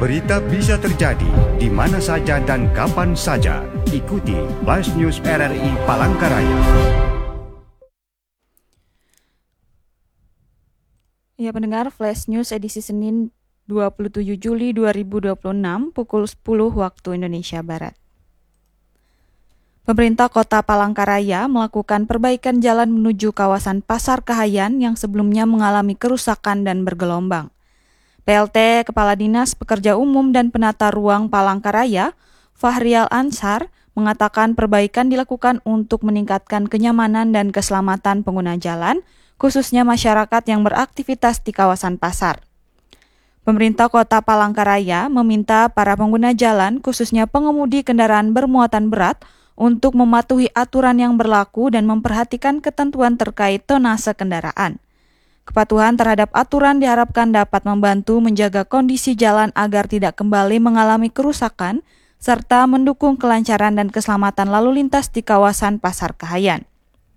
Berita bisa terjadi di mana saja dan kapan saja. Ikuti Flash News RRI Palangkaraya. Ya pendengar, Flash News edisi Senin 27 Juli 2026 pukul 10 waktu Indonesia Barat. Pemerintah Kota Palangkaraya melakukan perbaikan jalan menuju kawasan Pasar Kahayan yang sebelumnya mengalami kerusakan dan bergelombang. PLT Kepala Dinas Pekerja Umum dan Penata Ruang Palangkaraya, Fahrial Ansar, mengatakan perbaikan dilakukan untuk meningkatkan kenyamanan dan keselamatan pengguna jalan, khususnya masyarakat yang beraktivitas di kawasan pasar. Pemerintah Kota Palangkaraya meminta para pengguna jalan, khususnya pengemudi kendaraan bermuatan berat, untuk mematuhi aturan yang berlaku dan memperhatikan ketentuan terkait tonase kendaraan. Kepatuhan terhadap aturan diharapkan dapat membantu menjaga kondisi jalan agar tidak kembali mengalami kerusakan, serta mendukung kelancaran dan keselamatan lalu lintas di kawasan Pasar Kahayan.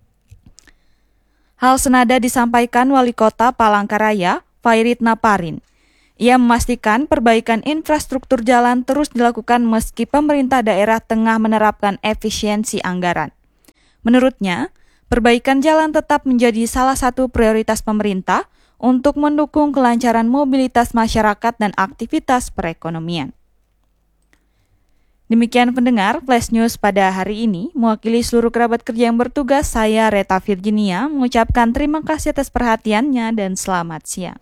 Hal senada disampaikan Wali Kota Palangkaraya, Fairit Naparin. Ia memastikan perbaikan infrastruktur jalan terus dilakukan meski pemerintah daerah tengah menerapkan efisiensi anggaran. Menurutnya, perbaikan jalan tetap menjadi salah satu prioritas pemerintah untuk mendukung kelancaran mobilitas masyarakat dan aktivitas perekonomian. Demikian pendengar, Flash News pada hari ini. Mewakili seluruh kerabat kerja yang bertugas, saya Reta Virginia mengucapkan terima kasih atas perhatiannya dan selamat siang.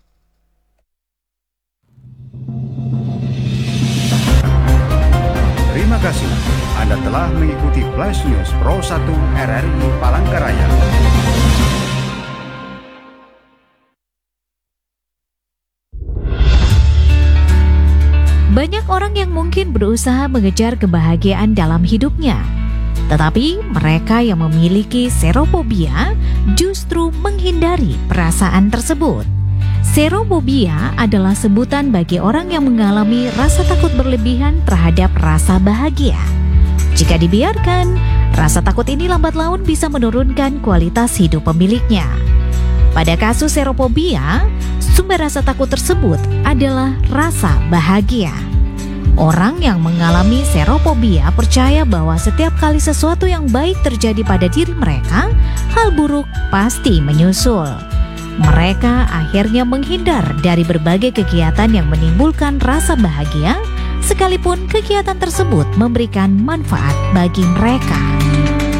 Terima kasih. Anda telah mengikuti Flash News Pro 1 RRI Palangkaraya. Banyak orang yang mungkin berusaha mengejar kebahagiaan dalam hidupnya. Tetapi mereka yang memiliki serophobia justru menghindari perasaan tersebut. Serophobia adalah sebutan bagi orang yang mengalami rasa takut berlebihan terhadap rasa bahagia. Jika dibiarkan, rasa takut ini lambat laun bisa menurunkan kualitas hidup pemiliknya. Pada kasus serophobia, sumber rasa takut tersebut adalah rasa bahagia. Orang yang mengalami serophobia percaya bahwa setiap kali sesuatu yang baik terjadi pada diri mereka, hal buruk pasti menyusul. Mereka akhirnya menghindar dari berbagai kegiatan yang menimbulkan rasa bahagia, sekalipun kegiatan tersebut memberikan manfaat bagi mereka.